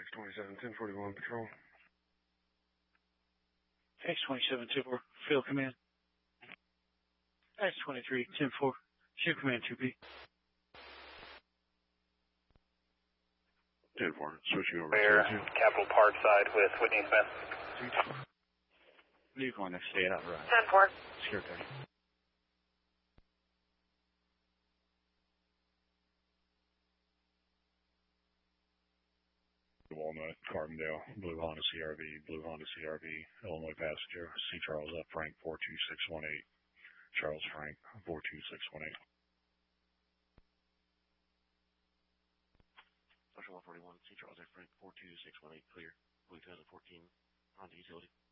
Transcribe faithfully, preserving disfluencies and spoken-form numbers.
X twenty-seven, ten forty-one, patrol. X twenty-seven, ten four, field command. X twenty-three, ten four, shield command two B. ten four, switching over Where, to Capitol Park side with Whitney Smith. You're going to stay out right. ten four. Secure thirty. Walnut, Carbondale, Blue Honda C R V, Blue Honda C R V, Illinois passenger, C. Charles F. Frank, four two six one eight, Charles Frank, four two six one eight. Social one forty-one, C. Charles F. Frank, four two six one eight, clear. Blue two thousand fourteen, Honda Utility.